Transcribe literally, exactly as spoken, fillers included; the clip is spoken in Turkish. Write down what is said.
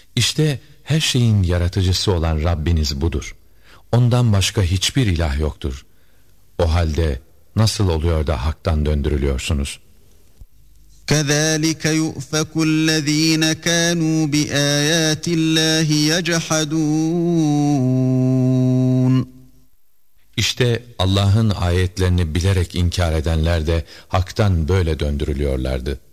İşte her şeyin yaratıcısı olan Rabbiniz budur. Ondan başka hiçbir ilah yoktur. O halde nasıl oluyor da haktan döndürülüyorsunuz? كَذَٰلِكَ يُؤْفَكُ الَّذ۪ينَ كَانُوا بِآيَاتِ اللّٰهِ يَجْحَدُونَ İşte Allah'ın ayetlerini bilerek inkar edenler de haktan böyle döndürülüyorlardı.